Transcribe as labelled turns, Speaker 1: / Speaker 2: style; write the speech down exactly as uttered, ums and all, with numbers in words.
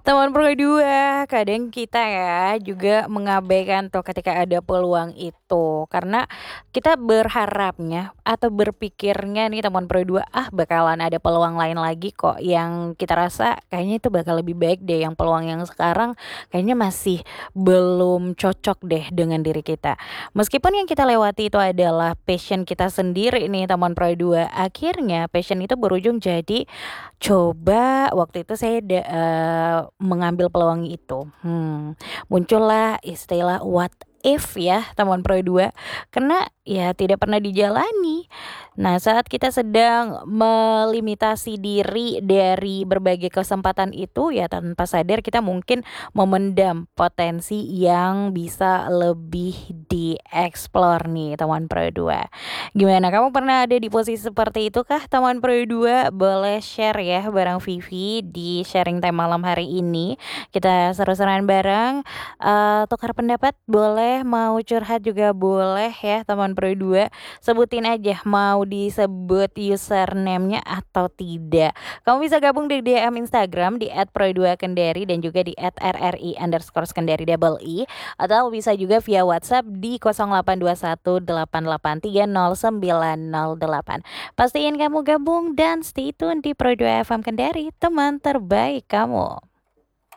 Speaker 1: Teman Pro dua, kadang kita ya juga mengabaikan tuh ketika ada peluang itu. Karena kita berharapnya atau berpikirnya nih teman Pro dua, ah bakalan ada peluang lain lagi kok yang kita rasa kayaknya itu bakal lebih baik deh. Yang peluang yang sekarang kayaknya masih belum cocok deh dengan diri kita. Meskipun yang kita lewati itu adalah passion kita sendiri nih teman Pro dua, akhirnya passion itu berujung jadi coba waktu itu saya da eee, mengambil peluang itu, hmm, muncullah istilah what if ya teman Pro dua, karena ya tidak pernah dijalani. Nah, saat kita sedang melimitasi diri dari berbagai kesempatan itu, ya tanpa sadar kita mungkin memendam potensi yang bisa lebih dieksplor nih teman Pro dua. Gimana, kamu pernah ada di posisi seperti itu kah teman Pro dua? Boleh share ya bareng Vivi di sharing time malam hari ini. Kita seru-seruan bareng, eee, tukar pendapat boleh, mau curhat juga boleh ya teman Pro dua. Sebutin aja mau disebut username-nya atau tidak. Kamu bisa gabung di D M Instagram di et pro dua kendari dan juga di et r r i underscore kendari double i, atau bisa juga via WhatsApp di nol delapan dua satu delapan delapan tiga nol sembilan nol delapan. Pastiin kamu gabung dan stay tune di Pro dua F M Kendari, teman terbaik kamu.